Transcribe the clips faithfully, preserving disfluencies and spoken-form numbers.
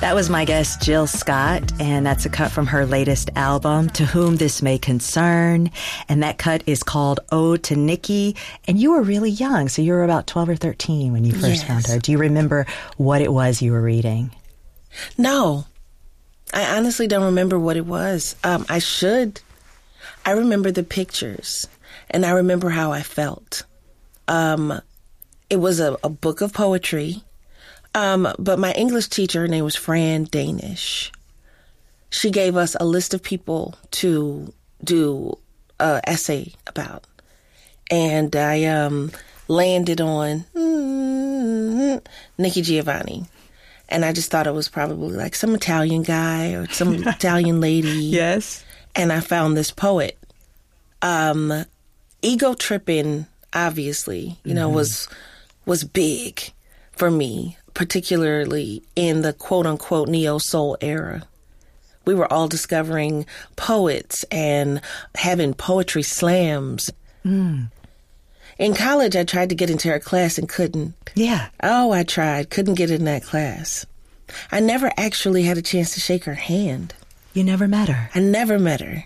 That was my guest, Jill Scott, and that's a cut from her latest album, To Whom This May Concern. And that cut is called Ode to Nikki. And you were really young, so you were about twelve or thirteen when you first Yes. found her. Do you remember what it was you were reading? No. I honestly don't remember what it was. Um, I should. I remember the pictures, and I remember how I felt. Um, it was a, a book of poetry. Um, but my English teacher, her name was Fran Danish. She gave us a list of people to do an essay about. And I um, landed on mm, Nikki Giovanni. And I just thought it was probably like some Italian guy or some Italian lady. Yes. And I found this poet. Um, ego tripping, obviously, you know, mm-hmm. was was big for me, particularly in the quote-unquote neo-soul era. We were all discovering poets and having poetry slams. Mm. In college, I tried to get into her class and couldn't. Yeah. Oh, I tried. Couldn't get in that class. I never actually had a chance to shake her hand. You never met her? I never met her.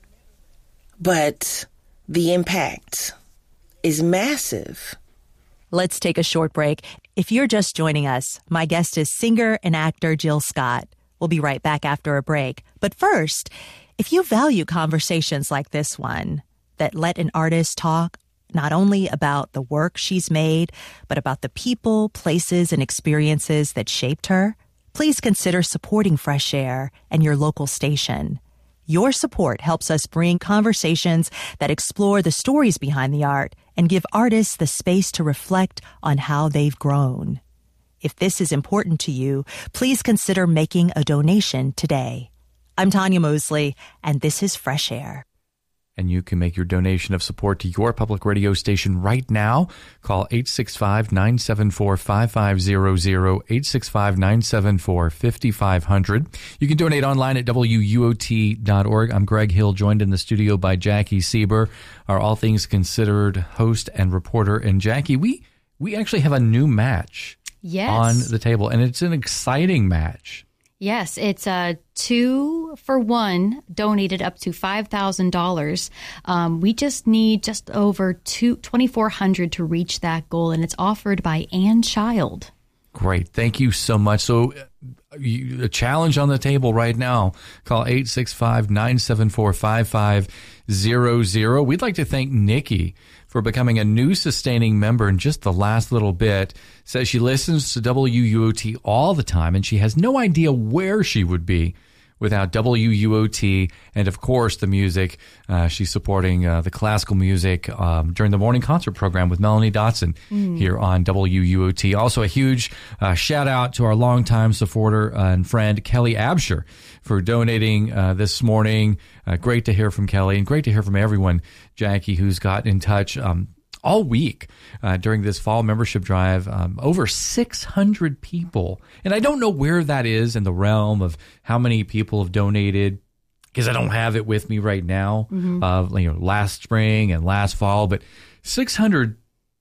But the impact is massive. Let's take a short break. If you're just joining us, my guest is singer and actor Jill Scott. We'll be right back after a break. But first, if you value conversations like this one that let an artist talk not only about the work she's made, but about the people, places, and experiences that shaped her, please consider supporting Fresh Air and your local station. Your support helps us bring conversations that explore the stories behind the art and give artists the space to reflect on how they've grown. If this is important to you, please consider making a donation today. I'm Tanya Mosley, and this is Fresh Air. And you can make your donation of support to your public radio station right now. Call eight six five, nine seven four, five five zero zero, eight six five, nine seven four, five five zero zero. You can donate online at W U O T dot org. I'm Greg Hill, joined in the studio by Jackie Sieber, our All Things Considered host and reporter. And Jackie, we, we actually have a new match yes. on the table, and it's an exciting match. Yes, it's a two for one donated up to five thousand dollars. Um, we just need just over two, twenty-four hundred dollars to reach that goal, and it's offered by Ann Child. Great. Thank you so much. So uh, you, a challenge on the table right now. Call eight six five, nine seven four, five five zero zero. We'd like to thank Nikki for becoming a new sustaining member in just the last little bit. Says she listens to W U O T all the time, and she has no idea where she would be without W U O T and, of course, the music. Uh, she's supporting uh, the classical music um, during the morning concert program with Melanie Dotson mm. here on W U O T. Also, a huge uh, shout-out to our longtime supporter uh, and friend, Kelly Absher, for donating uh, this morning. Uh, great to hear from Kelly, and great to hear from everyone, Jackie, who's got in touch um, all week uh, during this fall membership drive. Um, over six hundred people. And I don't know where that is in the realm of how many people have donated, because I don't have it with me right now, mm-hmm. uh, you know, last spring and last fall. But six hundred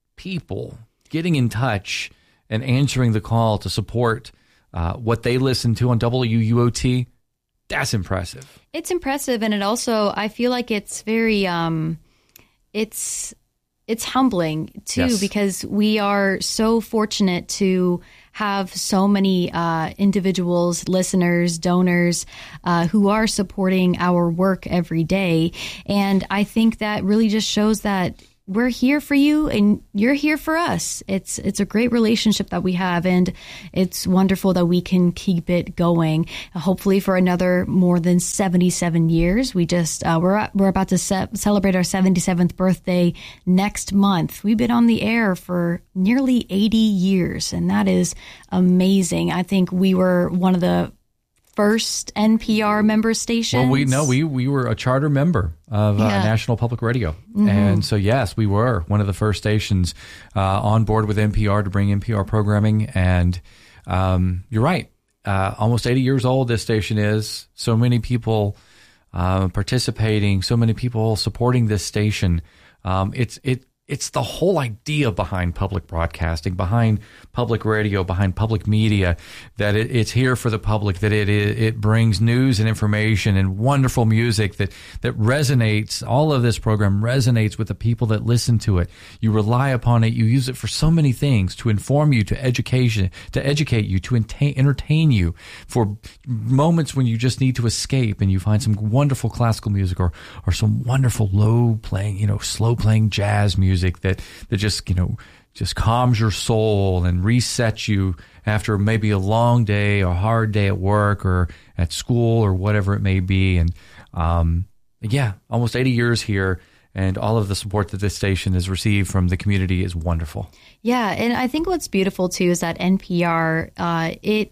people getting in touch and answering the call to support uh, what they listen to on W U O T. That's impressive. It's impressive, and it also, I feel like it's very, um, it's it's humbling too, yes. because we are so fortunate to have so many uh, individuals, listeners, donors uh, who are supporting our work every day, and I think that really just shows that we're here for you and you're here for us. It's it's a great relationship that we have, and it's wonderful that we can keep it going. Hopefully for another more than seventy-seven years. We just uh, we're we're about to ce- celebrate our seventy-seventh birthday next month. We've been on the air for nearly eighty years, and that is amazing. I think we were one of the first N P R member stations. Well, we no, we we were a charter member of uh, yeah. National Public Radio, mm-hmm. and so yes, we were one of the first stations uh, on board with N P R to bring N P R programming. And um, you're right, uh, almost eighty years old. This station is. So many people uh, participating, so many people supporting this station. Um, it's it it's the whole idea behind public broadcasting, behind public radio, behind public media, that it, it's here for the public, that it, it it brings news and information and wonderful music that, that resonates. All of this program resonates with the people that listen to it. You rely upon it. You use it for so many things, to inform you, to education, to educate you, to entertain, entertain you, for moments when you just need to escape and you find some wonderful classical music or, or some wonderful low playing, you know, slow playing jazz music that, that just, you know, just calms your soul and resets you after maybe a long day or hard day at work or at school or whatever it may be. And, um, yeah, almost eighty years here, and all of the support that this station has received from the community is wonderful. Yeah. And I think what's beautiful too is that N P R, uh, it,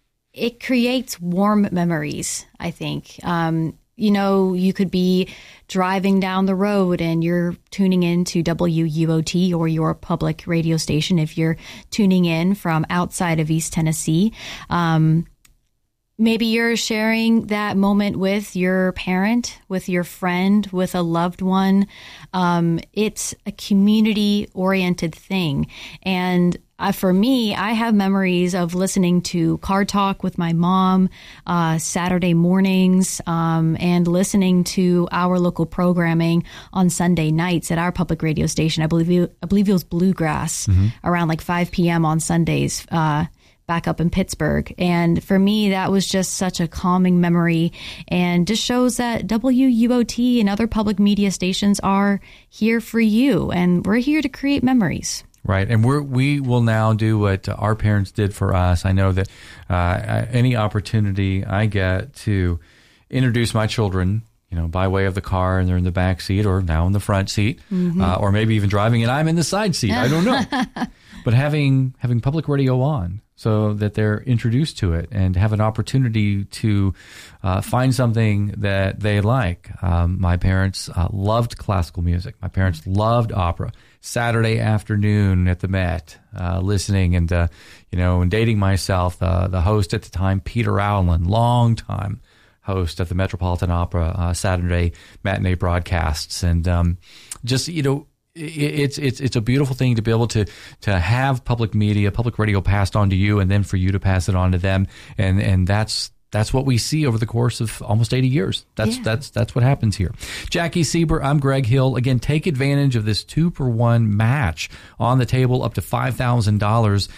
it creates warm memories, I think. Um, You know, you could be driving down the road and you're tuning in to W U O T or your public radio station if you're tuning in from outside of East Tennessee. Um, maybe you're sharing that moment with your parent, with your friend, with a loved one. Um, it's a community-oriented thing. And Uh, for me, I have memories of listening to Car Talk with my mom uh, Saturday mornings um, and listening to our local programming on Sunday nights at our public radio station. I believe it, I believe it was Bluegrass mm-hmm. around like five p.m. on Sundays uh, back up in Pittsburgh. And for me, that was just such a calming memory and just shows that W U O T and other public media stations are here for you. And we're here to create memories. Right. And we're, we will now do what our parents did for us. I know that uh, any opportunity I get to introduce my children, you know, by way of the car and they're in the back seat or now in the front seat, mm-hmm. uh, or maybe even driving and I'm in the side seat. I don't know. But having having public radio on so that they're introduced to it and have an opportunity to uh, find something that they like. Um, my parents uh, loved classical music. My parents loved opera. Saturday afternoon at the Met, uh, listening and, uh, you know, and dating myself, uh, the host at the time, Peter Allen, long time host of the Metropolitan Opera uh, Saturday matinee broadcasts. And um, just, you know, it's it's it's a beautiful thing to be able to to have public media, public radio passed on to you, and then for you to pass it on to them, and and that's that's what we see over the course of almost eighty years. That's yeah. that's that's what happens here. Jackie Sieber, I'm Greg Hill. Again, take advantage of this two for one match on the table, up to five thousand uh, dollars.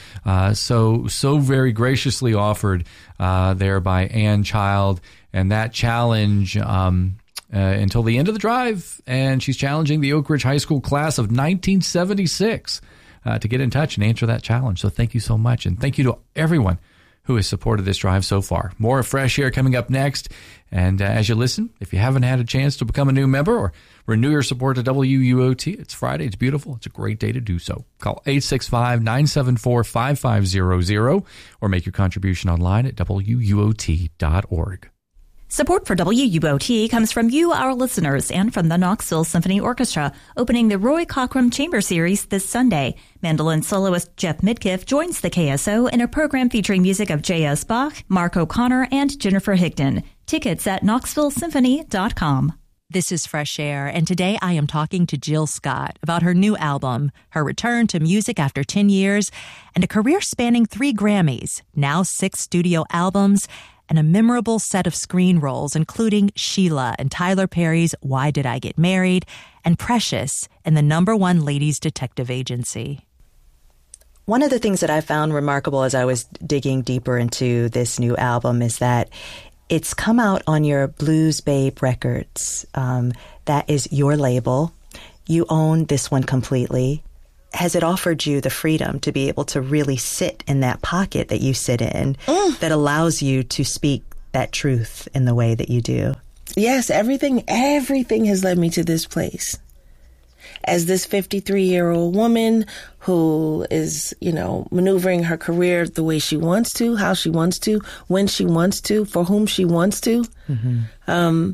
So so very graciously offered uh, there by Ann Child, and that challenge. Um, Uh, until the end of the drive, and she's challenging the Oak Ridge High School class of nineteen seventy-six uh, to get in touch and answer that challenge. So thank you so much, and thank you to everyone who has supported this drive so far. More of Fresh Air coming up next, and uh, as you listen, if you haven't had a chance to become a new member or renew your support to W U O T, it's Friday, it's beautiful, it's a great day to do so. Call eight six five, nine seven four, five five zero zero or make your contribution online at W U O T dot org. Support for W U O T comes from you, our listeners, and from the Knoxville Symphony Orchestra, opening the Roy Cockrum Chamber Series this Sunday. Mandolin soloist Jeff Midkiff joins the K S O in a program featuring music of J S. Bach, Mark O'Connor, and Jennifer Higdon. Tickets at knoxville symphony dot com. This is Fresh Air, and today I am talking to Jill Scott about her new album, her return to music after ten years, and a career spanning three Grammys, now six studio albums, and a memorable set of screen roles, including Sheila and Tyler Perry's Why Did I Get Married, and Precious in the number one ladies detective agency. One of the things that I found remarkable as I was digging deeper into this new album is that it's come out on your Blues Babe Records. Um, that is your label. You own this one completely. Has it offered you the freedom to be able to really sit in that pocket that you sit in mm. that allows you to speak that truth in the way that you do? Yes, everything, everything has led me to this place. As this fifty-three-year-old woman who is, you know, maneuvering her career the way she wants to, how she wants to, when she wants to, for whom she wants to. Mm-hmm. Um,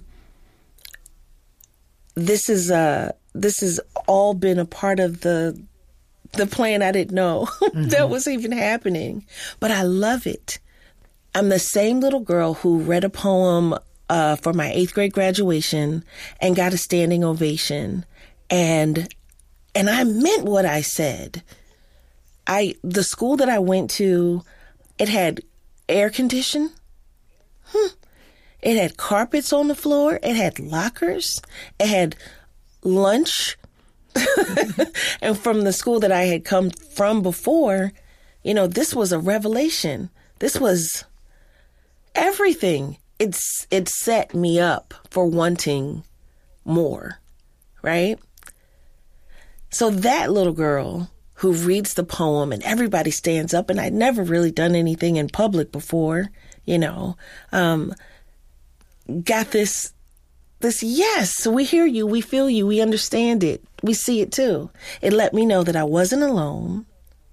this is uh, this has all been a part of the the plan I didn't know mm-hmm. that was even happening. But I love it. I'm the same little girl who read a poem uh, for my eighth grade graduation and got a standing ovation. And And I meant what I said. I the school that I went to, it had air conditioning. Hmm. It had carpets on the floor. It had lockers. It had lunch. And from the school that I had come from before, you know, this was a revelation. This was everything. It's it set me up for wanting more, right? So that little girl who reads the poem and everybody stands up, and I'd never really done anything in public before, you know, um, got this, this, yes, we hear you, we feel you, we understand it, we see it too. It let me know that I wasn't alone,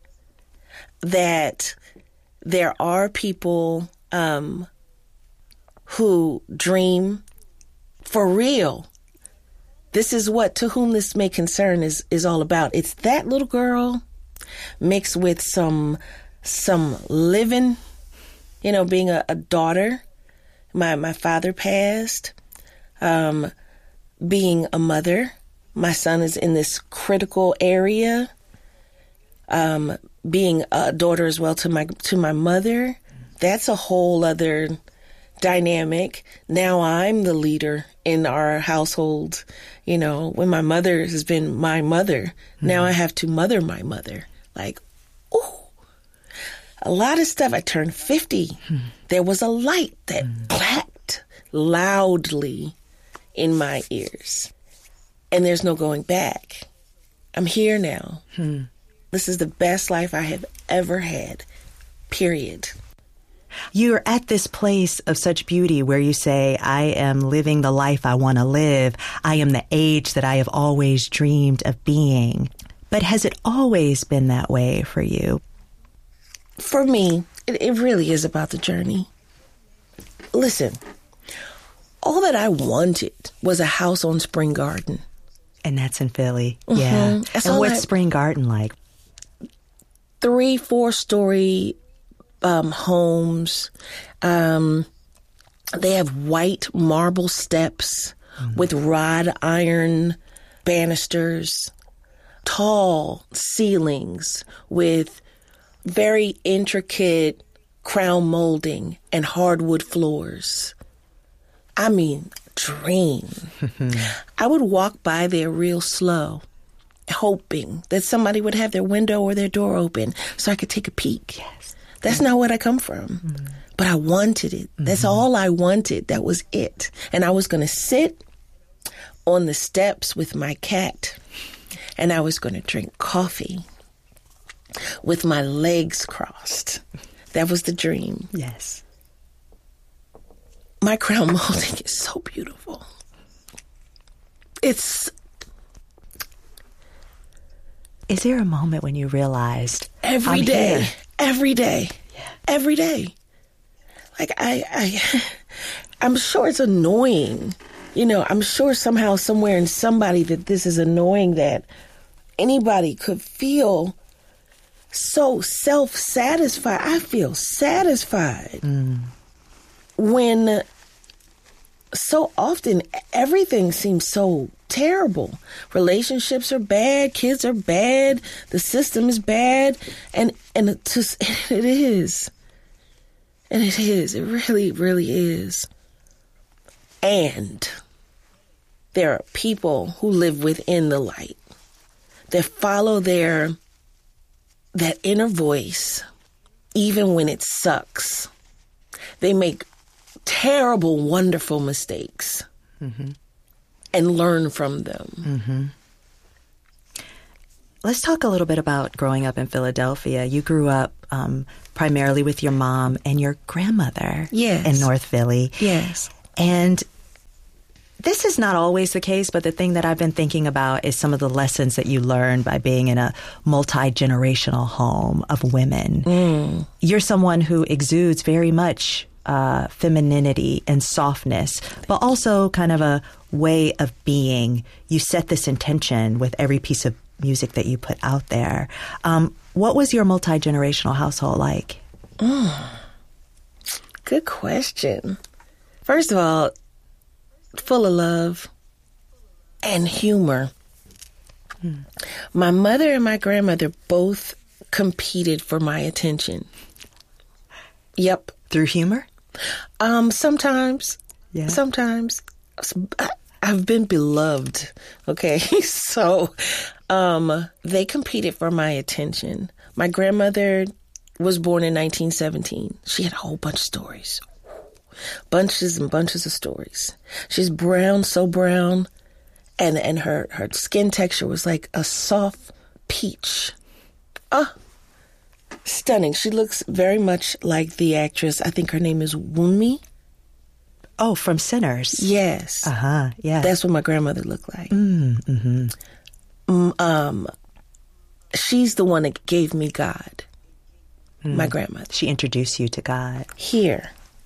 that there are people um, who dream for real. This is what To Whom This May Concern is, is all about. It's that little girl mixed with some some living, you know, being a, a daughter. My my father passed. Um, being a mother. My son is in this critical area. Um, being a daughter as well to my to my mother. That's a whole other dynamic. Now I'm the leader in our household. You know, when my mother has been my mother, mm-hmm. now I have to mother my mother. Like, ooh, a lot of stuff. I turned fifty. Mm-hmm. There was a light that mm-hmm. clapped loudly in my ears. And there's no going back. I'm here now. Mm-hmm. This is the best life I have ever had, period. You're at this place of such beauty where you say, I am living the life I want to live. I am the age that I have always dreamed of being. But has it always been that way for you? For me, it, it really is about the journey. Listen, all that I wanted was a house on Spring Garden. And that's in Philly. Mm-hmm. Yeah. That's and what's I, Spring Garden like? Three, four-story Um, homes. Um, they have white marble steps mm-hmm. with wrought iron banisters, tall ceilings with very intricate crown molding and hardwood floors. I mean, dream. I would walk by there real slow, hoping that somebody would have their window or their door open so I could take a peek. Yes. That's not what I come from. Mm-hmm. But I wanted it. Mm-hmm. That's all I wanted. That was it. And I was going to sit on the steps with my cat, and I was going to drink coffee with my legs crossed. That was the dream. Yes. My crown molding is so beautiful. It's... Is there a moment when you realized... Every I'm day. Here. Every day. Yeah. Every day. Like, I, I, I'm sure it's annoying. You know, I'm sure somehow, somewhere in somebody that this is annoying that anybody could feel so self-satisfied. I feel satisfied mm. when so often everything seems so terrible. Relationships are bad. Kids are bad. The system is bad. And and it, just, it is. And it is. It really, really is. And there are people who live within the light that follow their that inner voice even when it sucks. They make terrible, wonderful mistakes. Mm-hmm. And learn from them. Mm-hmm. Let's talk a little bit about growing up in Philadelphia. You grew up um, primarily with your mom and your grandmother yes. in North Philly. Yes. And this is not always the case, but the thing that I've been thinking about is some of the lessons that you learned by being in a multi-generational home of women. Mm. You're someone who exudes very much uh, femininity and softness, but also kind of a way of being. You set this intention with every piece of music that you put out there. Um, what was your multi-generational household like? Mm. Good question. First of all, full of love and humor. Hmm. My mother and my grandmother both competed for my attention. Yep. Through humor? Um, sometimes. Yeah. Sometimes. I've been beloved. Okay. So, um, they competed for my attention. My grandmother was born in nineteen seventeen. She had a whole bunch of stories. Bunches and bunches of stories. She's brown, so brown. And, and her, her skin texture was like a soft peach. Ah. Stunning. She looks very much like the actress. I think her name is Wunmi. Oh, from Sinners. Yes. Uh-huh. Yeah. That's what my grandmother looked like. Mm, mm-hmm. Mm, um, she's the one that gave me God. Mm. My grandmother. She introduced you to God. Here.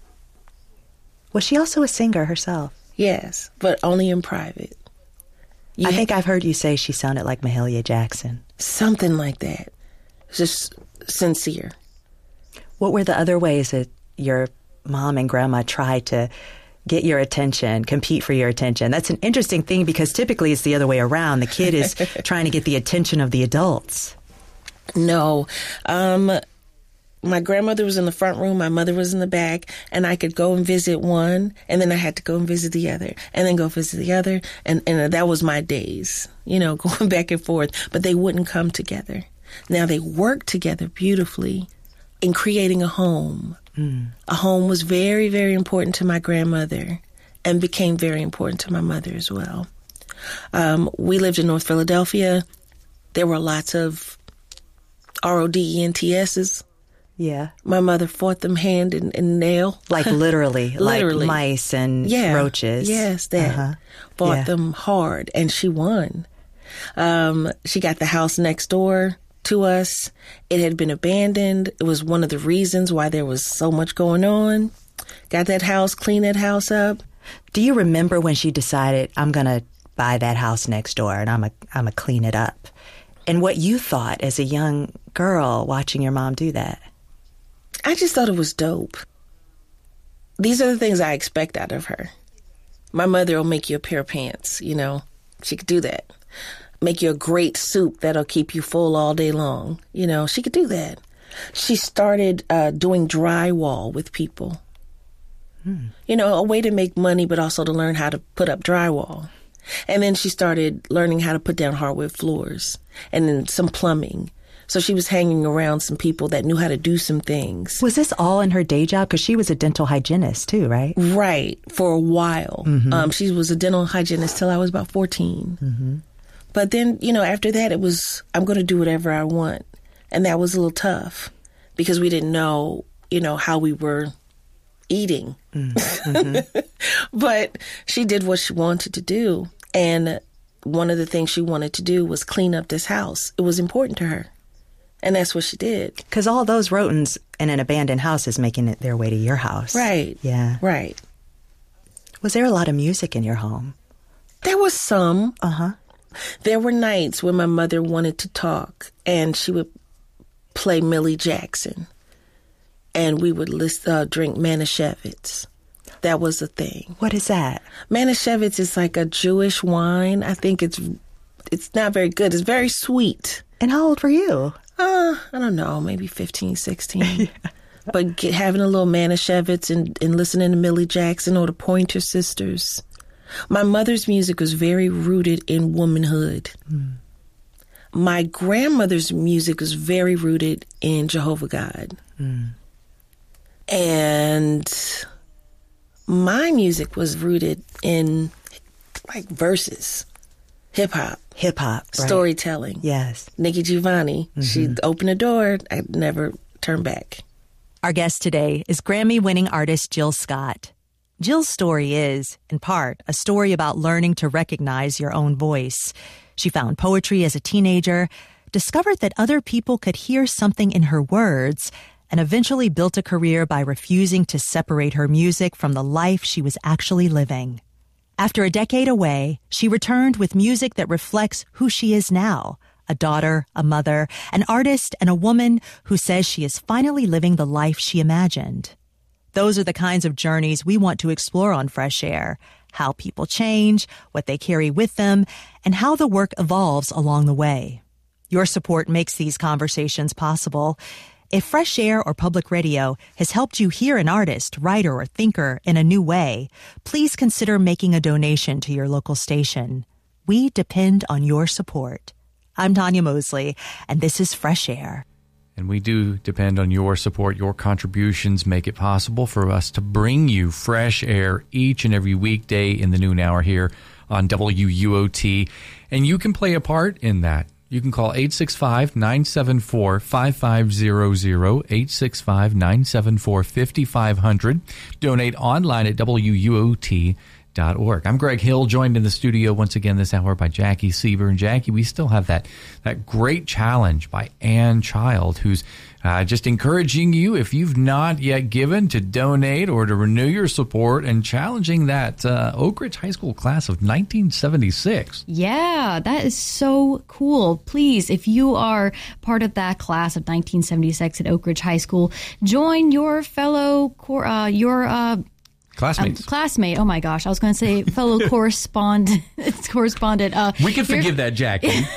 Was she also a singer herself? Yes, but only in private. You I think I've heard you say she sounded like Mahalia Jackson. Something like that. Just sincere. What were the other ways that your mom and grandma tried to get your attention, compete for your attention? That's an interesting thing because typically it's the other way around. The kid is trying to get the attention of the adults. No. Um, my grandmother was in the front room, my mother was in the back, and I could go and visit one, and then I had to go and visit the other, and then go visit the other, and, and that was my days, you know, going back and forth, but they wouldn't come together. Now they worked together beautifully in creating a home. Mm. A home was very, very important to my grandmother and became very important to my mother as well. Um, we lived in North Philadelphia. There were lots of R O D E N T S's. Yeah. My mother fought them hand and, and nail. Like literally, literally. Like mice and yeah. roaches. Yes, that. Uh-huh. Fought yeah. them hard, and she won. Um, she got the house next door to us. It had been abandoned. It was one of the reasons why there was so much going on. Got that house, cleaned that house up. Do you remember when she decided, I'm going to buy that house next door and I'm a, I'm going to clean it up? And what you thought as a young girl watching your mom do that? I just thought it was dope. These are the things I expect out of her. My mother will make you a pair of pants, you know. She could do that. Make you a great soup that'll keep you full all day long. You know, she could do that. She started uh, doing drywall with people. Hmm. You know, a way to make money, but also to learn how to put up drywall. And then she started learning how to put down hardwood floors and then some plumbing. So she was hanging around some people that knew how to do some things. Was this all in her day job? Because she was a dental hygienist too, right? Right. For a while. Mm-hmm. Um, she was a dental hygienist till I was about fourteen. Mm-hmm. But then, you know, after that, it was, I'm going to do whatever I want. And that was a little tough because we didn't know, you know, how we were eating. Mm-hmm. But she did what she wanted to do. And one of the things she wanted to do was clean up this house. It was important to her. And that's what she did. Because all those rodents in an abandoned house is making it their way to your house. Right. Yeah. Right. Was there a lot of music in your home? There was some. Uh-huh. There were nights when my mother wanted to talk, and she would play Millie Jackson, and we would list, uh, drink Manischewitz. That was the thing. What is that? Manischewitz is like a Jewish wine. I think it's it's not very good. It's very sweet. And how old were you? Uh, I don't know, maybe fifteen, sixteen. Yeah. But get, having a little Manischewitz and, and listening to Millie Jackson or the Pointer Sisters. My mother's music was very rooted in womanhood. Mm. My grandmother's music was very rooted in Jehovah God. Mm. And my music was rooted in like verses, hip hop. Hip hop. Right. Storytelling. Yes. Nikki Giovanni. Mm-hmm. She'd open the door. I'd never turn back. Our guest today is Grammy-winning artist Jill Scott. Jill's story is, in part, a story about learning to recognize your own voice. She found poetry as a teenager, discovered that other people could hear something in her words, and eventually built a career by refusing to separate her music from the life she was actually living. After a decade away, she returned with music that reflects who she is now, a daughter, a mother, an artist, and a woman who says she is finally living the life she imagined. Those are the kinds of journeys we want to explore on Fresh Air. How people change, what they carry with them, and how the work evolves along the way. Your support makes these conversations possible. If Fresh Air or Public Radio has helped you hear an artist, writer, or thinker in a new way, please consider making a donation to your local station. We depend on your support. I'm Tanya Mosley, and this is Fresh Air. And we do depend on your support. Your contributions make it possible for us to bring you Fresh Air each and every weekday in the noon hour here on W U O T. And you can play a part in that. You can call eight six five, nine seven four, five five zero zero, eight six five, nine seven four, five five zero zero. Donate online at W U O T dot org. I'm Greg Hill, joined in the studio once again this hour by Jackie Sieber. And Jackie, we still have that, that great challenge by Ann Child, who's uh, just encouraging you, if you've not yet given, to donate or to renew your support, and challenging that uh, Oak Ridge High School class of nineteen seventy-six. Yeah, that is so cool. Please, if you are part of that class of nineteen seventy-six at Oak Ridge High School, join your fellow, cor- uh, your uh, Classmates. Um, classmate. Oh my gosh. I was going to say fellow correspondent. correspondent. Uh, we can forgive that, Jackie.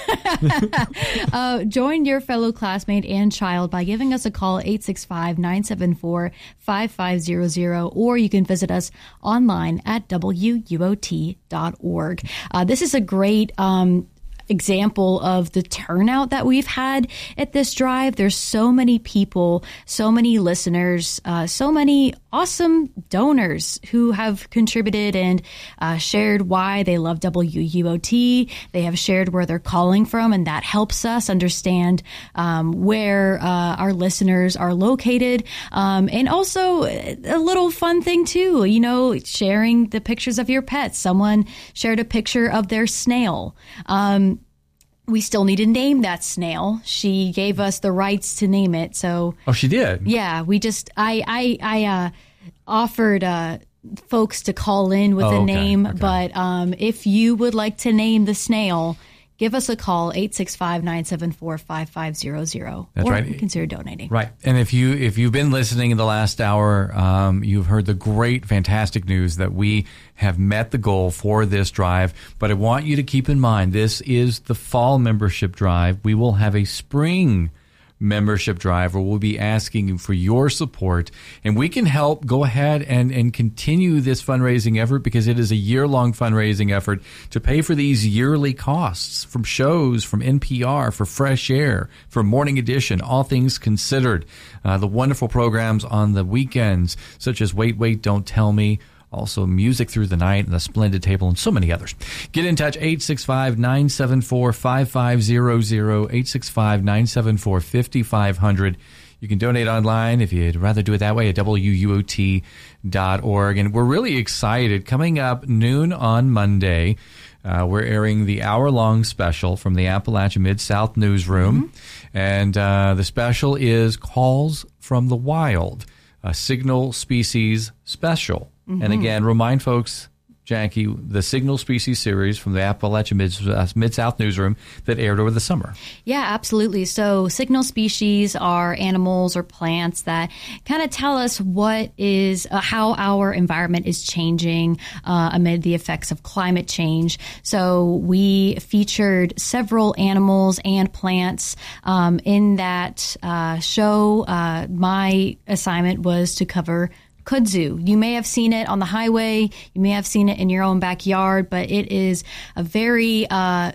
uh, join your fellow classmate and child by giving us a call, eight six five, nine seven four, five five zero zero, or you can visit us online at W U O T dot org. Uh, this is a great um example of the turnout that we've had at this drive. There's so many people, so many listeners, uh, so many awesome donors who have contributed and uh, shared why they love W U O T. They have shared where they're calling from, and that helps us understand um, where uh, our listeners are located. Um, and also a little fun thing too, you know, sharing the pictures of your pets. Someone shared a picture of their snail. Um, We still need to name that snail. She gave us the rights to name it. So, oh, she did. Yeah, we just I I I uh, offered uh, folks to call in with oh, a okay, name, okay. but um, if you would like to name the snail, give us a call, eight six five, nine seven four, five five zero zero. That's or right. Consider donating. Right. And if you if you've been listening in the last hour, um, you've heard the great, fantastic news that we have met the goal for this drive. But I want you to keep in mind, this is the fall membership drive. We will have a spring membership drive where we'll be asking for your support, and we can help go ahead and, and continue this fundraising effort, because it is a year-long fundraising effort to pay for these yearly costs from shows, from N P R, for Fresh Air, for Morning Edition, All Things Considered, uh, the wonderful programs on the weekends, such as Wait, Wait, Don't Tell Me, also Music Through the Night, and The Splendid Table, and so many others. Get in touch, eight six five, nine seven four, five five zero zero, eight six five, nine seven four, five five zero zero. You can donate online if you'd rather do it that way at W U O T dot org. And we're really excited. Coming up noon on Monday, uh, we're airing the hour-long special from the Appalachia Mid-South Newsroom. Mm-hmm. And uh, the special is Calls from the Wild, a signal species special. Mm-hmm. And again, remind folks, Jackie, the Signal Species series from the Appalachia Mid- Mid-South Newsroom that aired over the summer. Yeah, absolutely. So signal species are animals or plants that kind of tell us what is uh, how our environment is changing uh, amid the effects of climate change. So we featured several animals and plants um, in that uh, show. Uh, my assignment was to cover kudzu. You may have seen it on the highway. You may have seen it in your own backyard, but it is a very uh,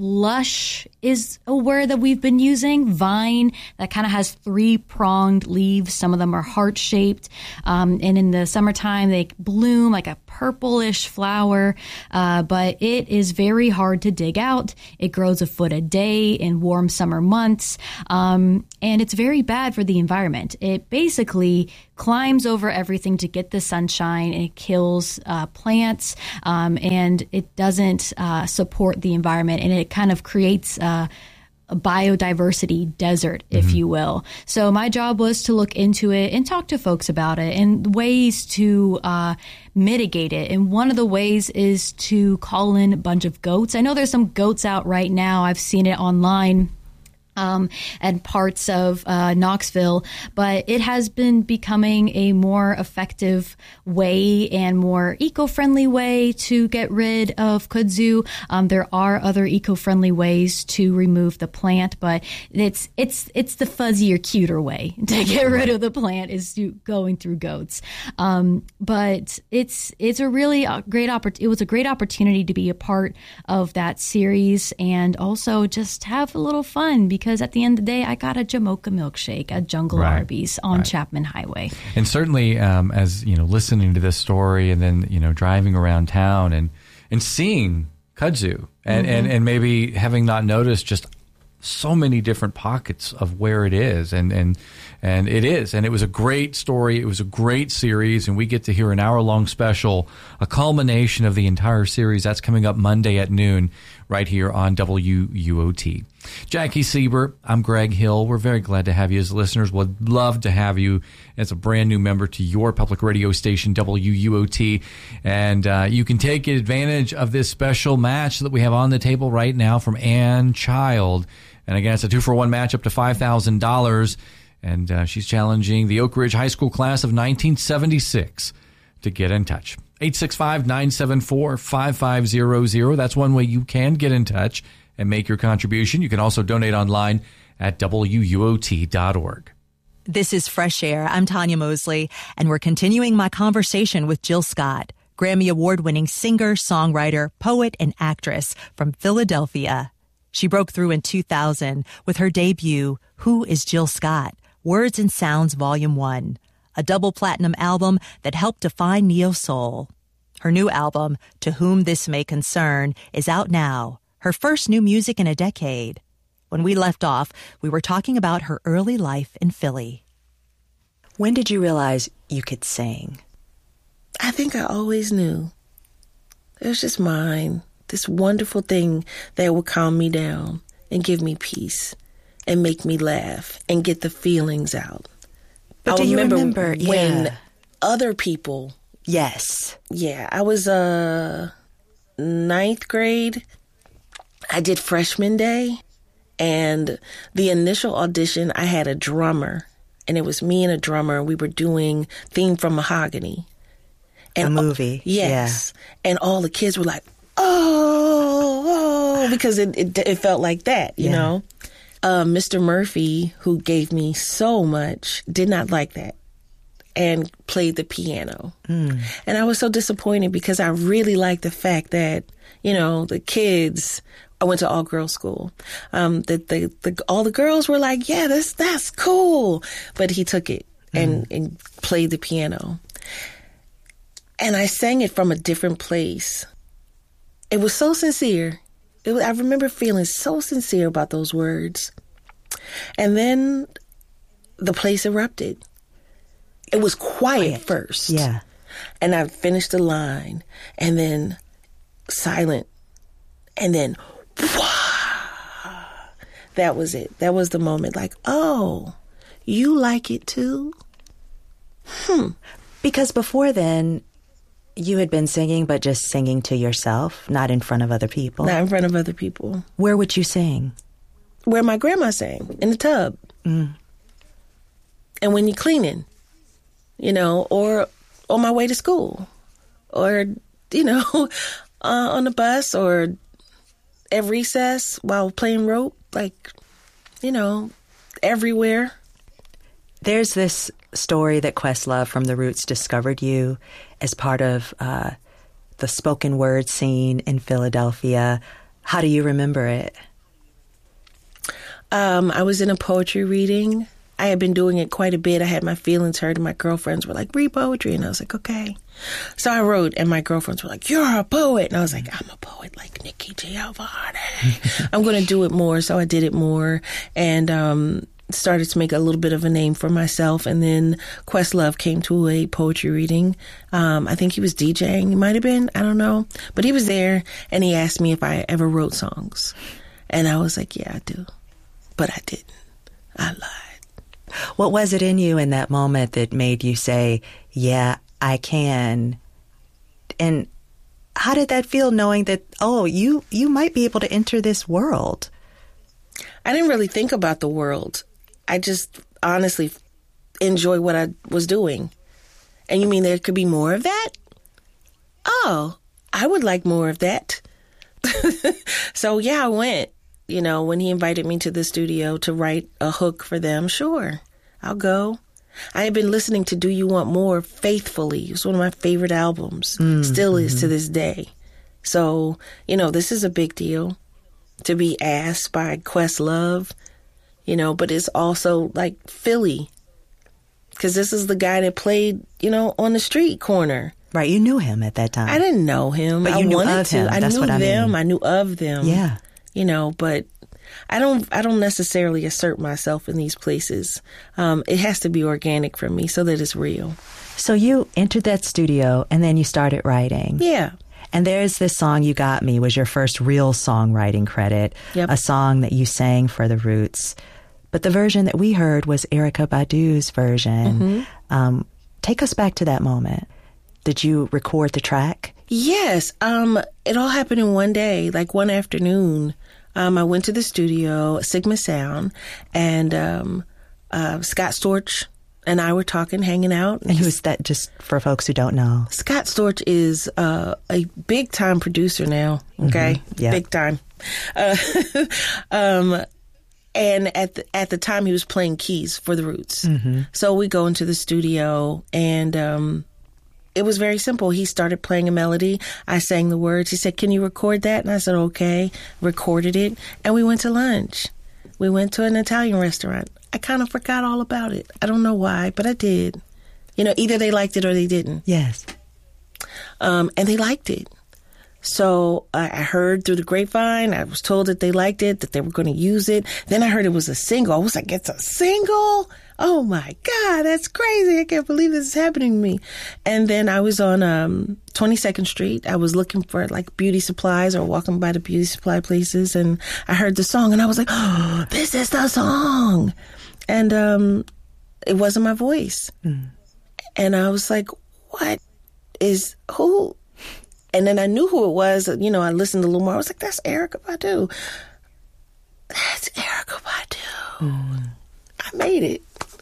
lush is a word that we've been using. Vine that kind of has three-pronged leaves. Some of them are heart-shaped. Um, and in the summertime, they bloom like a purplish flower. Uh, but it is very hard to dig out. It grows a foot a day in warm summer months. Um, and it's very bad for the environment. It basically climbs over everything to get the sunshine, and it kills uh, plants, um, and it doesn't uh, support the environment, and it kind of creates uh, a biodiversity desert, if mm-hmm. you will. So my job was to look into it and talk to folks about it and ways to uh, mitigate it. And one of the ways is to call in a bunch of goats. I know there's some goats out right now. I've seen it online. Um, and parts of uh, Knoxville, but it has been becoming a more effective way and more eco-friendly way to get rid of kudzu. Um, there are other eco-friendly ways to remove the plant, but it's it's it's the fuzzier, cuter way to get rid of the plant is to going through goats. Um, but it's it's a really great oppor- It was a great opportunity to be a part of that series and also just have a little fun because. Because at the end of the day, I got a Jamocha milkshake at Jungle right. Arby's on right. Chapman Highway. And certainly, um, as you know, listening to this story and then you know driving around town and and seeing kudzu and, mm-hmm. and and maybe having not noticed just so many different pockets of where it is and and and it is and it was a great story. It was a great series, and we get to hear an hour long special, a culmination of the entire series. That's coming up Monday at noon right here on W U O T. Jackie Siebert, I'm Greg Hill. We're very glad to have you as listeners. Would love to have you as a brand new member to your public radio station, W U O T. And uh, you can take advantage of this special match that we have on the table right now from Ann Child. And again, it's a two for one match up to five thousand dollars. And uh, she's challenging the Oak Ridge High School class of nineteen seventy-six to get in touch. eight six five, nine seven four, five five zero zero. That's one way you can get in touch and make your contribution. You can also donate online at W U O T dot org. This is Fresh Air. I'm Tanya Mosley, and we're continuing my conversation with Jill Scott, Grammy Award-winning singer, songwriter, poet, and actress from Philadelphia. She broke through in two thousand with her debut, Who is Jill Scott? Words and Sounds Volume one, a double platinum album that helped define neo-soul. Her new album, To Whom This May Concern, is out now, her first new music in a decade. When we left off, we were talking about her early life in Philly. When did you realize you could sing? I think I always knew. It was just mine, this wonderful thing that would calm me down and give me peace and make me laugh and get the feelings out. But I do you remember, remember when yeah. other people... Yes. Yeah, I was uh, ninth grade. I did freshman day, and the initial audition, I had a drummer, and it was me and a drummer. We were doing Theme from Mahogany. And, a movie. Yes. Yeah. And all the kids were like, oh, oh, because it, it, it felt like that, you yeah. know? Uh, Mister Murphy, who gave me so much, did not like that and played the piano. Mm. And I was so disappointed because I really liked the fact that, you know, the kids, I went to all girls school, um, that the, the, all the girls were like, yeah, that's, that's cool. But he took it and, mm. and played the piano. And I sang it from a different place. It was so sincere. It was, I remember feeling so sincere about those words. And then the place erupted. It was quiet, quiet. first. Yeah. And I finished the line and then silent. And then, wah, that was it. That was the moment. Like, oh, you like it too? Hmm. Because before then, you had been singing, but just singing to yourself, not in front of other people. Not in front of other people. Where would you sing? Where my grandma sang, in the tub. Mm. And when you're cleaning, you know, or on my way to school, or, you know, uh, on the bus, or at recess while playing rope, like, you know, everywhere. There's this story that Questlove from The Roots discovered you as part of uh, the spoken word scene in Philadelphia. How do you remember it? Um, I was in a poetry reading. I had been doing it quite a bit. I had my feelings hurt, and my girlfriends were like, read poetry. And I was like, okay. So I wrote, and my girlfriends were like, you're a poet. And I was like, I'm a poet like Nikki Giovanni. I'm going to do it more. So I did it more. And um started to make a little bit of a name for myself. And then Questlove came to a poetry reading. Um, I think he was DJing. He might have been. I don't know. But he was there, and he asked me if I ever wrote songs. And I was like, yeah, I do. But I didn't. I lied. What was it in you in that moment that made you say, yeah, I can? And how did that feel, knowing that, oh, you, you might be able to enter this world? I didn't really think about the world. I just honestly enjoy what I was doing. And you mean there could be more of that? Oh, I would like more of that. So yeah, I went. You know, when he invited me to the studio to write a hook for them, sure, I'll go. I had been listening to Do You Want More faithfully. It was one of my favorite albums. Mm-hmm. Still is to this day. So, you know, this is a big deal to be asked by Questlove, you know, but it's also like Philly. Because this is the guy that played, you know, on the street corner. Right, you knew him at that time. I didn't know him. But you I knew wanted of to. him. I That's knew what I them. mean. I knew of them. Yeah. You know, but I don't I don't necessarily assert myself in these places. Um, it has to be organic for me so that it's real. So you entered that studio and then you started writing. Yeah. And there's this song, You Got Me, was your first real songwriting credit, yep. a song that you sang for the Roots. But the version that we heard was Erykah Badu's version. Mm-hmm. Um, take us back to that moment. Did you record the track? Yes. Um, it all happened in one day, like one afternoon. Um, I went to the studio, Sigma Sound, and um, uh, Scott Storch and I were talking, hanging out. And who's that, just for folks who don't know? Scott Storch is uh, a big-time producer now, okay? Mm-hmm. Yeah. Big time. Uh, um, and at the, at the time, he was playing keys for the Roots. Mm-hmm. So we go into the studio, and um, it was very simple. He started playing a melody. I sang the words. He said, can you record that? And I said, okay. Recorded it. And we went to lunch. We went to an Italian restaurant. I kind of forgot all about it. I don't know why, but I did. You know, either they liked it or they didn't. Yes. Um, and they liked it. So I I heard through the grapevine, I was told that they liked it, that they were going to use it. Then I heard it was a single. I was like, it's a single? Oh my God, that's crazy. I can't believe this is happening to me. And then I was on um, twenty-second Street. I was looking for like beauty supplies or walking by the beauty supply places. And I heard the song and I was like, oh, this is the song. And um, it wasn't my voice. Mm. And I was like, what is, who? And then I knew who it was. You know, I listened a little more. I was like, that's Erykah Badu. That's Erykah Badu. Mm. I made it.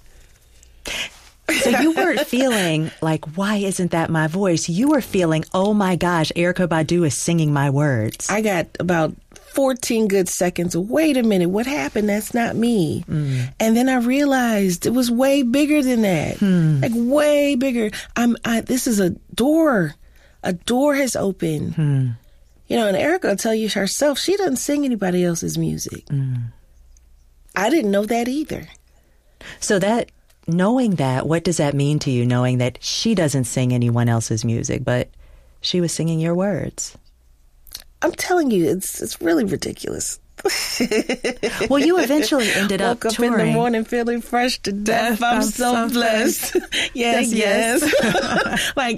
So you weren't feeling like, why isn't that my voice? You were feeling, oh my gosh, Erykah Badu is singing my words. I got about fourteen good seconds. Wait a minute, what happened? That's not me. Mm. And then I realized it was way bigger than that. Hmm. Like way bigger. I'm. I, this is a door. A door has opened. Hmm. You know, and Erykah will tell you herself, she doesn't sing anybody else's music. Mm. I didn't know that either. So that, knowing that, what does that mean to you, knowing that she doesn't sing anyone else's music, but she was singing your words? I'm telling you, it's it's really ridiculous. Well, you eventually ended up Woke up touring. in the morning feeling fresh to death. I'm, I'm so, so blessed. yes, yes. yes. Like...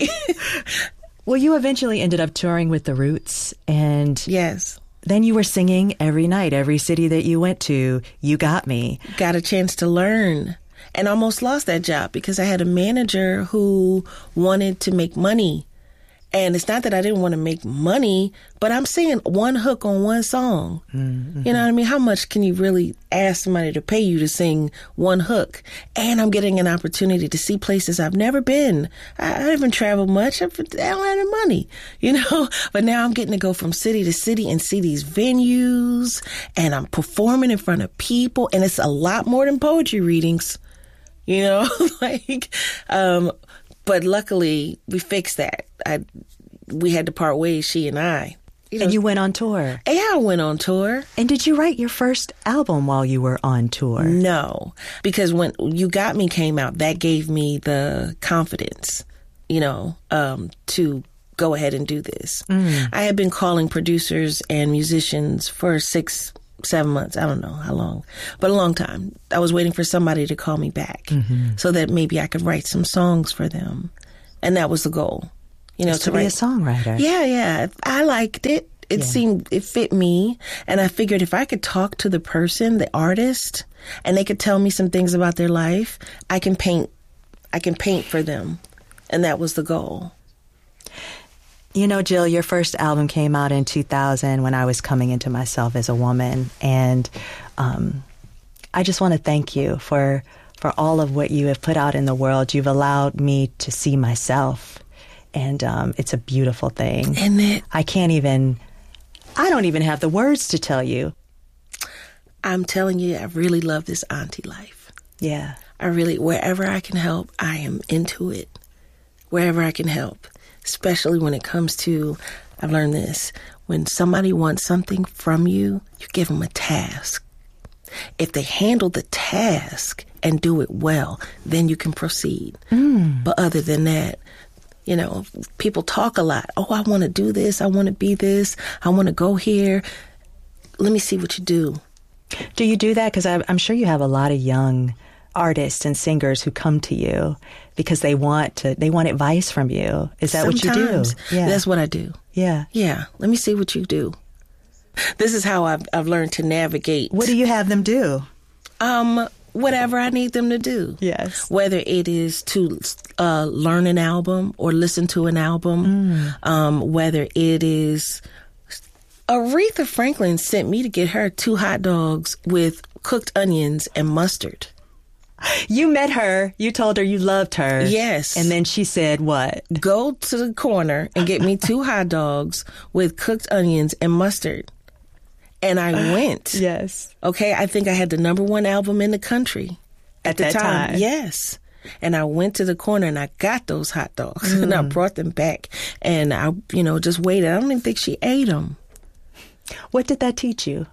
Well, you eventually ended up touring with the Roots, and yes, then you were singing every night, every city that you went to. You Got Me. Got a chance to learn, and almost lost that job because I had a manager who wanted to make money. And it's not that I didn't want to make money, but I'm singing one hook on one song. Mm-hmm. You know what I mean? How much can you really ask somebody to pay you to sing one hook? And I'm getting an opportunity to see places I've never been. I, I haven't traveled much. I don't have any money, you know? But now I'm getting to go from city to city and see these venues, and I'm performing in front of people, and it's a lot more than poetry readings, you know? like, um... But luckily, we fixed that. I, we had to part ways, she and I. You know, and you went on tour. Yeah, I went on tour. And did you write your first album while you were on tour? No, because when You Got Me came out, that gave me the confidence, you know, um, to go ahead and do this. Mm. I had been calling producers and musicians for six seven months. I don't know how long, but a long time. I was waiting for somebody to call me back mm-hmm. so that maybe I could write some songs for them. And that was the goal, you know, Just to, to be write. a songwriter. Yeah, yeah. I liked it. It yeah. seemed, it fit me. And I figured if I could talk to the person, the artist, and they could tell me some things about their life, I can paint, I can paint for them. And that was the goal. You know, Jill, your first album came out in two thousand when I was coming into myself as a woman. And um, I just want to thank you for, for all of what you have put out in the world. You've allowed me to see myself. And um, it's a beautiful thing. Isn't it? I can't even, I don't even have the words to tell you. I'm telling you, I really love this auntie life. Yeah. I really, wherever I can help, I am into it. Wherever I can help. Especially when it comes to, I've learned this, when somebody wants something from you, you give them a task. If they handle the task and do it well, then you can proceed. Mm. But other than that, you know, people talk a lot. Oh, I want to do this. I want to be this. I want to go here. Let me see what you do. Do you do that? Because I'm sure you have a lot of young artists and singers who come to you because they want to, they want advice from you. Is that Sometimes, what you do? Yeah. That's what I do. Yeah. Yeah. Let me see what you do. This is how I've, I've learned to navigate. What do you have them do? Um, whatever I need them to do. Yes. Whether it is to uh, learn an album or listen to an album, mm. um, whether it is... Aretha Franklin sent me to get her two hot dogs with cooked onions and mustard. You met her. You told her you loved her. Yes. And then she said what? Go to the corner and get me two hot dogs with cooked onions and mustard. And I went. Yes. Okay. I think I had the number one album in the country at, at the that time. time. Yes. And I went to the corner and I got those hot dogs mm. and I brought them back and I, you know, just waited. I don't even think she ate them. What did that teach you?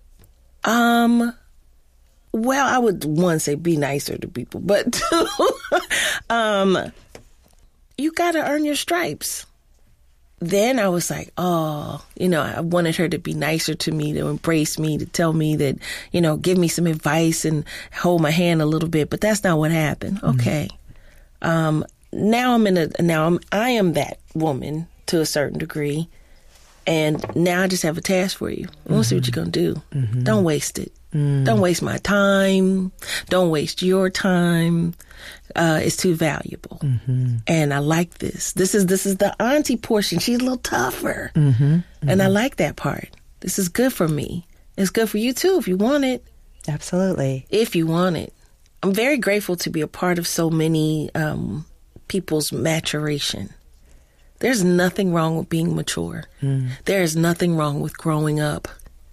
Um, well, I would one say be nicer to people, but two, um, you got to earn your stripes. Then I was like, oh, you know, I wanted her to be nicer to me, to embrace me, to tell me that, you know, give me some advice and hold my hand a little bit. But that's not what happened. Mm-hmm. Okay. Um, now I'm in a, now I'm, I am that woman to a certain degree. And now I just have a task for you. I want to see what you're going to do. Mm-hmm. Don't waste it. Mm. Don't waste my time. Don't waste your time. Uh, it's too valuable. Mm-hmm. And I like this. This is this is the auntie portion. She's a little tougher. Mm-hmm. Mm-hmm. And I like that part. This is good for me. It's good for you, too, if you want it. Absolutely. If you want it. I'm very grateful to be a part of so many um, people's maturation. There's nothing wrong with being mature. Mm. There is nothing wrong with growing up.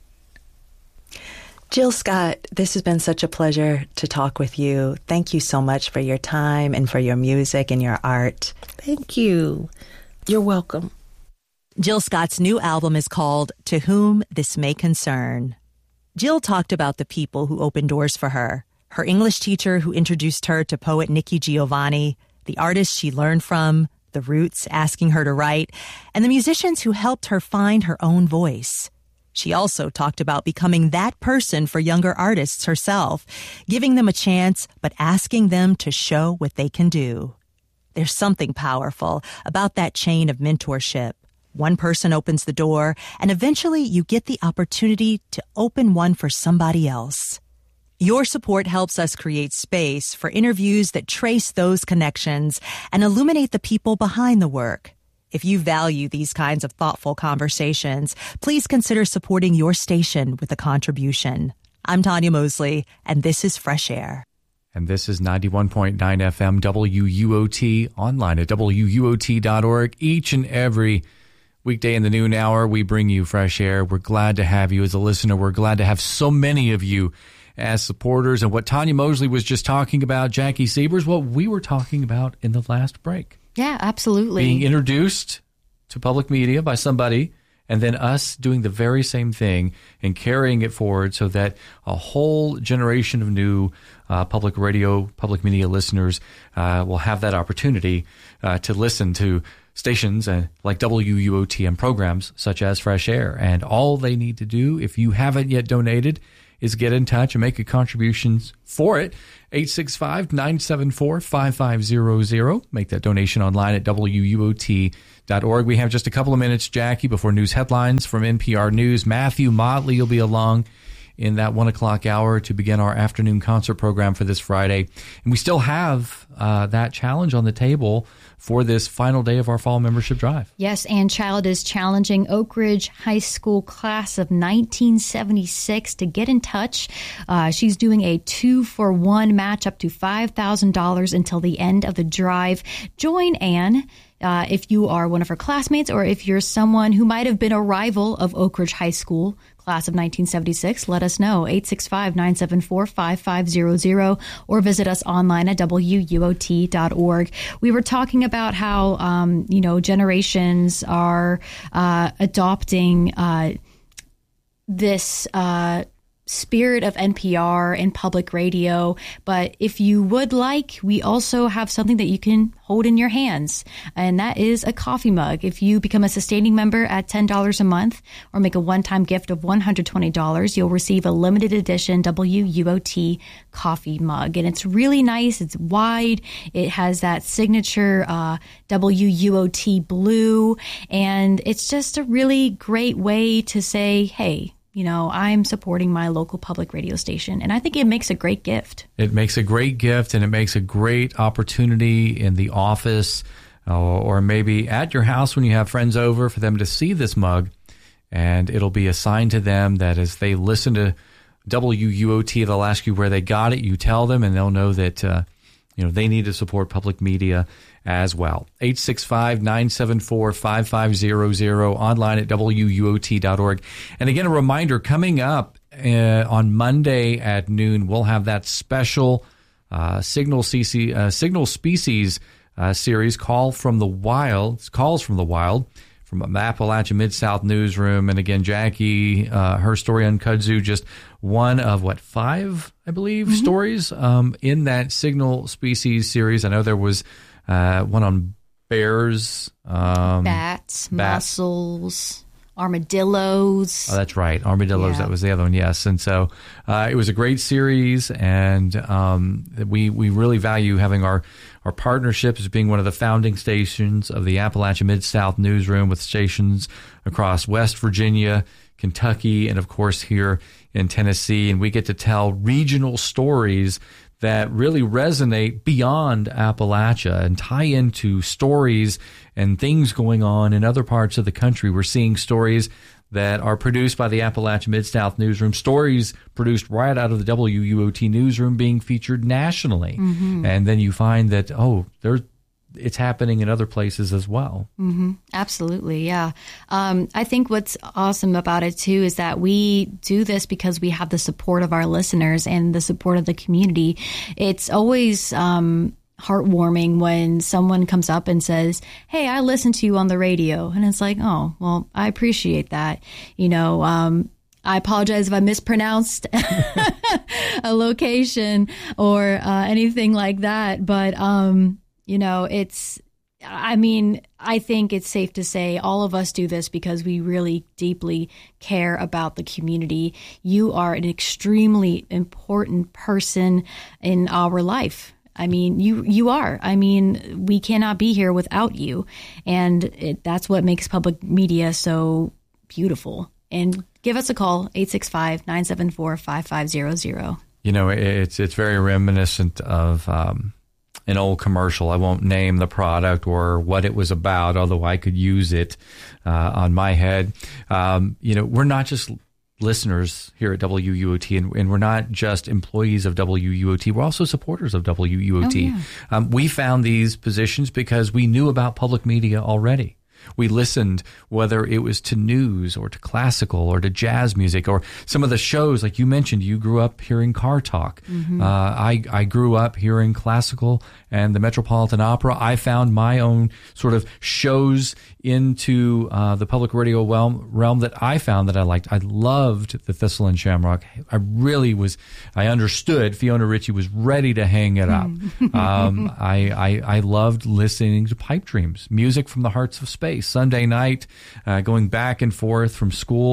Jill Scott, this has been such a pleasure to talk with you. Thank you so much for your time and for your music and your art. Thank you. You're welcome. Jill Scott's new album is called To Whom This May Concern. Jill talked about the people who opened doors for her, her English teacher who introduced her to poet Nikki Giovanni, the artists she learned from, the Roots asking her to write, and the musicians who helped her find her own voice. She also talked about becoming that person for younger artists herself, giving them a chance, but asking them to show what they can do. There's something powerful about that chain of mentorship. One person opens the door, and eventually you get the opportunity to open one for somebody else. Your support helps us create space for interviews that trace those connections and illuminate the people behind the work. If you value these kinds of thoughtful conversations, please consider supporting your station with a contribution. I'm Tanya Mosley, and this is Fresh Air. And this is ninety-one point nine F M W U O T, online at W U O T dot org. Each and every weekday in the noon hour, we bring you Fresh Air. We're glad to have you as a listener. We're glad to have so many of you as supporters. And what Tanya Mosley was just talking about, Jackie Siebers, what we were talking about in the last break. Yeah, absolutely. Being introduced to public media by somebody, and then us doing the very same thing and carrying it forward so that a whole generation of new uh, public radio, public media listeners uh, will have that opportunity uh, to listen to stations uh, like W U O T and programs such as Fresh Air. And all they need to do, if you haven't yet donated, is get in touch and make a contribution for it. eight six five, nine seven four, five five zero zero. Make that donation online at W U O T dot org. We have just a couple of minutes, Jackie, before news headlines from N P R News. Matthew Motley will be along in that one o'clock hour to begin our afternoon concert program for this Friday. And we still have uh, that challenge on the table for this final day of our fall membership drive. Yes, Ann Child is challenging Oak Ridge High School class of nineteen seventy-six to get in touch. Uh, she's doing a two-for-one match up to five thousand dollars until the end of the drive. Join Ann uh, if you are one of her classmates or if you're someone who might have been a rival of Oak Ridge High School class of nineteen seventy-six. Let us know, eight six five, nine seven four, five five zero zero, or visit us online at W U O T dot org. We were talking about how, um, you know, generations are uh, adopting uh, this uh spirit of N P R and public radio. But if you would like, we also have something that you can hold in your hands, and that is a coffee mug. If you become a sustaining member at ten dollars a month or make a one-time gift of one hundred twenty dollars, you'll receive a limited edition W U O T coffee mug. And it's really nice. It's wide. It has that signature uh, W U O T blue. And it's just a really great way to say, hey, you know, I'm supporting my local public radio station. And I think it makes a great gift. It makes a great gift, and it makes a great opportunity in the office uh, or maybe at your house when you have friends over for them to see this mug. And it'll be a sign to them that as they listen to W U O T, they'll ask you where they got it. You tell them, and they'll know that, uh, you know, they need to support public media as well. eight six five, nine seven four, five five zero zero, online at W U O T dot org. And again, a reminder, coming up uh, on Monday at noon, we'll have that special uh, Signal C C, uh, Signal Species uh, series, Call from the Wild, Calls from the Wild, from the Appalachia Mid-South Newsroom. And again, Jackie, uh, her story on kudzu, just one of, what, five, I believe, mm-hmm. stories um, in that Signal Species series. I know there was Uh, one on bears, um, bats, bats, mussels, armadillos. Oh, that's right, armadillos. Yeah. That was the other one. Yes, and so uh, it was a great series, and um, we we really value having our our partnerships as being one of the founding stations of the Appalachia Mid-South Newsroom, with stations across West Virginia, Kentucky, and of course here in Tennessee. And we get to tell regional stories that really resonate beyond Appalachia and tie into stories and things going on in other parts of the country. We're seeing stories that are produced by the Appalachia Mid-South Newsroom, stories produced right out of the W U O T newsroom being featured nationally. Mm-hmm. And then you find that, oh, there's it's happening in other places as well. Mm-hmm. Absolutely, yeah. Um, I think what's awesome about it, too, is that we do this because we have the support of our listeners and the support of the community. It's always um, heartwarming when someone comes up and says, hey, I listened to you on the radio. And it's like, oh, well, I appreciate that. You know, um, I apologize if I mispronounced a location or uh, anything like that. But, um, you know, it's, I mean, I think it's safe to say all of us do this because we really deeply care about the community. You are an extremely important person in our life. I mean, you you are. I mean, we cannot be here without you. And it, that's what makes public media so beautiful. And give us a call, eight six five, nine seven four, five five zero zero. You know, it's it's very reminiscent of um, an old commercial. I won't name the product or what it was about, although I could use it uh, on my head. Um, you know, we're not just listeners here at W U O T, and, and we're not just employees of W U O T. We're also supporters of W U O T. Oh, yeah. um, we found these positions because we knew about public media already. We listened, whether it was to news or to classical or to jazz music or some of the shows, like you mentioned, you grew up hearing Car Talk. Mm-hmm. Uh, I, I grew up hearing classical and the Metropolitan Opera. I found my own sort of shows into uh, the public radio realm, realm that I found that I liked. I loved the Thistle and Shamrock. I really was, I understood Fiona Ritchie was ready to hang it up. um, I, I, I loved listening to Pipe Dreams, music from the hearts of space. Sunday night, uh, going back and forth from school.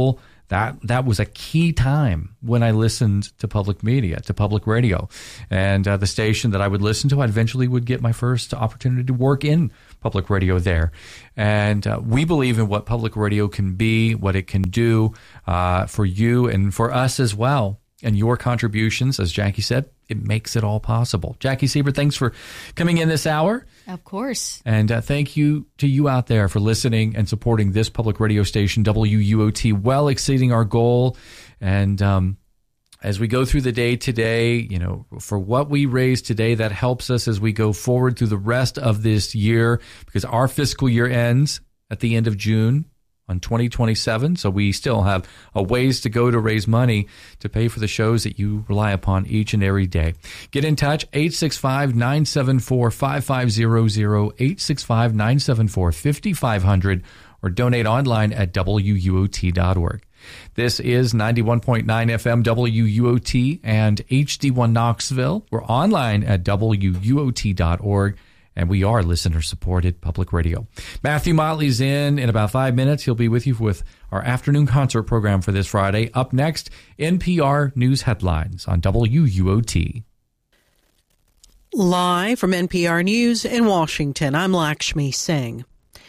That that was a key time when I listened to public media, to public radio. And uh, the station that I would listen to, I eventually would get my first opportunity to work in public radio there. And uh, we believe in what public radio can be, what it can do uh, for you and for us as well. And your contributions, as Jackie said, it makes it all possible. Jackie Siebert, thanks for coming in this hour. Of course. And uh, thank you to you out there for listening and supporting this public radio station, W U O T, well exceeding our goal. And um, as we go through the day today, you know, for what we raise today, that helps us as we go forward through the rest of this year, because our fiscal year ends at the end of June on twenty twenty-seven. So we still have a ways to go to raise money to pay for the shows that you rely upon each and every day. Get in touch, eight six five, nine seven four, five five zero zero, eight six five, nine seven four, five five zero zero, or donate online at W U O T dot org. This is ninety-one point nine F M W U O T and H D one Knoxville. We're online at W U O T dot org. And we are listener-supported public radio. Matthew Motley's in in about five minutes. He'll be with you with our afternoon concert program for this Friday. Up next, N P R News Headlines on W U O T. Live from N P R News in Washington, I'm Lakshmi Singh.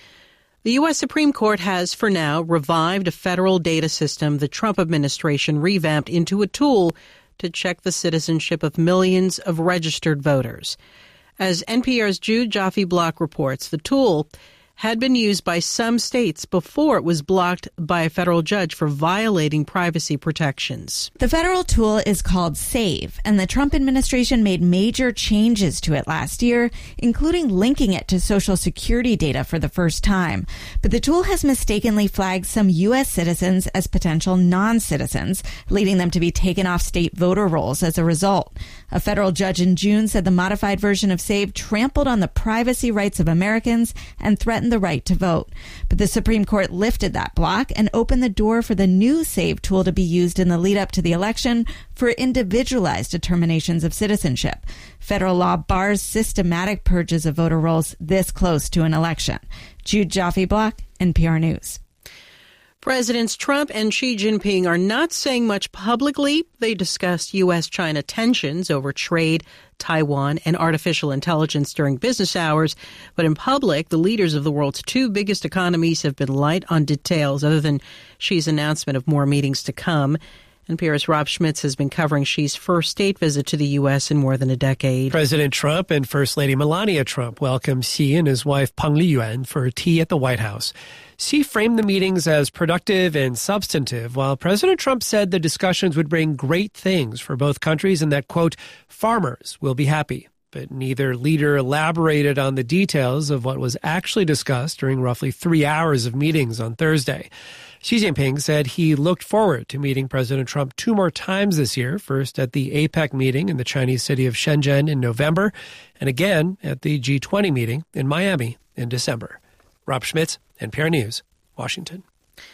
The U S Supreme Court has, for now, revived a federal data system the Trump administration revamped into a tool to check the citizenship of millions of registered voters. As N P R's Jude Joffe-Block reports, the tool had been used by some states before it was blocked by a federal judge for violating privacy protections. The federal tool is called SAVE, and the Trump administration made major changes to it last year, including linking it to Social Security data for the first time. But the tool has mistakenly flagged some U S citizens as potential non-citizens, leading them to be taken off state voter rolls as a result. A federal judge in June said the modified version of SAVE trampled on the privacy rights of Americans and threatened the right to vote. But the Supreme Court lifted that block and opened the door for the new SAVE tool to be used in the lead up to the election for individualized determinations of citizenship. Federal law bars systematic purges of voter rolls this close to an election. Jude Joffe-Block, N P R News. Presidents Trump and Xi Jinping are not saying much publicly. They discussed U S China tensions over trade, Taiwan, and artificial intelligence during business hours. But in public, the leaders of the world's two biggest economies have been light on details, other than Xi's announcement of more meetings to come. N P R's Rob Schmitz has been covering Xi's first state visit to the U S in more than a decade. President Trump and First Lady Melania Trump welcomed Xi and his wife Peng Liyuan for tea at the White House. Xi framed the meetings as productive and substantive, while President Trump said the discussions would bring great things for both countries and that, quote, farmers will be happy. But neither leader elaborated on the details of what was actually discussed during roughly three hours of meetings on Thursday. Xi Jinping said he looked forward to meeting President Trump two more times this year, first at the APEC meeting in the Chinese city of Shenzhen in November, and again at the G twenty meeting in Miami in December. Rob Schmitz, N P R News, Washington.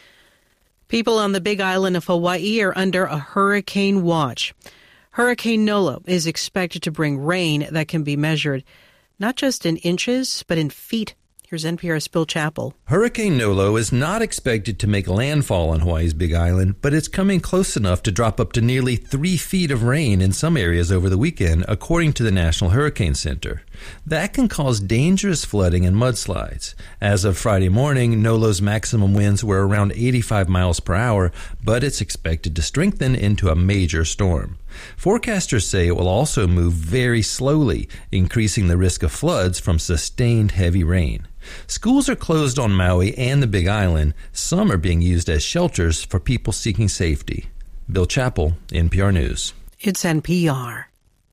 People on the Big Island of Hawaii are under a hurricane watch. Hurricane Nolo is expected to bring rain that can be measured not just in inches, but in feet. Here's N P R's Bill Chappell. Hurricane Nolo is not expected to make landfall on Hawaii's Big Island, but it's coming close enough to drop up to nearly three feet of rain in some areas over the weekend, according to the National Hurricane Center. That can cause dangerous flooding and mudslides. As of Friday morning, Nolo's maximum winds were around eighty-five miles per hour, but it's expected to strengthen into a major storm. Forecasters say it will also move very slowly, increasing the risk of floods from sustained heavy rain. Schools are closed on Maui and the Big Island. Some are being used as shelters for people seeking safety. Bill Chappell, N P R News. It's N P R.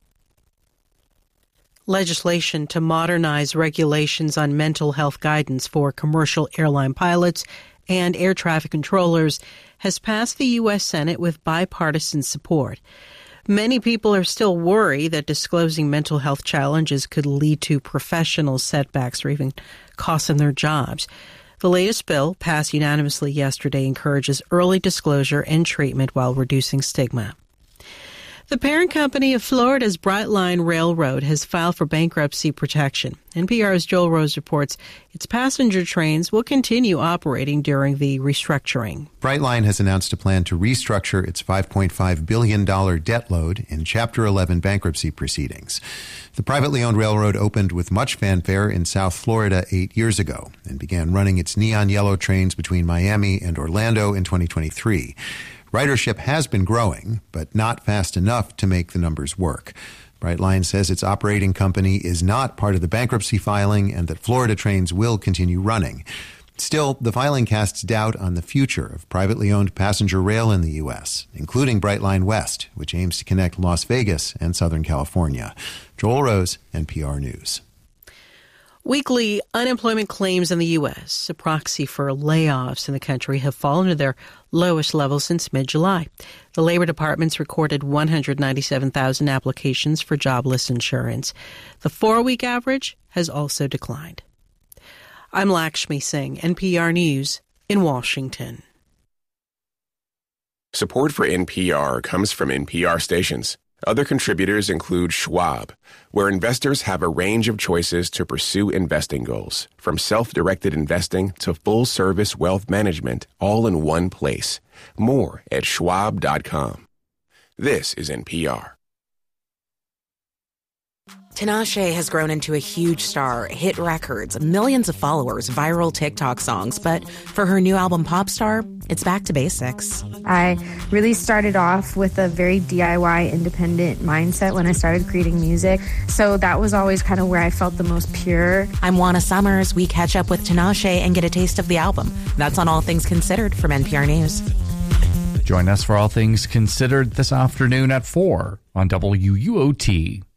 Legislation to modernize regulations on mental health guidance for commercial airline pilots and air traffic controllers has passed the U S Senate with bipartisan support. Many people are still worried that disclosing mental health challenges could lead to professional setbacks or even cost them their jobs. The latest bill, passed unanimously yesterday, encourages early disclosure and treatment while reducing stigma. The parent company of Florida's Brightline Railroad has filed for bankruptcy protection. N P R's Joel Rose reports its passenger trains will continue operating during the restructuring. Brightline has announced a plan to restructure its five point five billion dollars debt load in Chapter eleven bankruptcy proceedings. The privately owned railroad opened with much fanfare in South Florida eight years ago and began running its neon yellow trains between Miami and Orlando in twenty twenty-three. Ridership has been growing, but not fast enough to make the numbers work. Brightline says its operating company is not part of the bankruptcy filing and that Florida trains will continue running. Still, the filing casts doubt on the future of privately owned passenger rail in the U S, including Brightline West, which aims to connect Las Vegas and Southern California. Joel Rose, N P R News. Weekly unemployment claims in the U S, a proxy for layoffs in the country, have fallen to their lowest level since mid-July. The Labor Department's recorded one hundred ninety-seven thousand applications for jobless insurance. The four-week average has also declined. I'm Lakshmi Singh, N P R News in Washington. Support for N P R comes from N P R stations. Other contributors include Schwab, where investors have a range of choices to pursue investing goals, from self-directed investing to full-service wealth management, all in one place. More at schwab dot com. This is N P R. Tinashe has grown into a huge star, hit records, millions of followers, viral TikTok songs. But for her new album, Popstar, it's back to basics. I really started off with a very D I Y independent mindset when I started creating music. So that was always kind of where I felt the most pure. I'm Juana Summers. We catch up with Tinashe and get a taste of the album. That's on All Things Considered from N P R News. Join us for All Things Considered this afternoon at four on W U O T.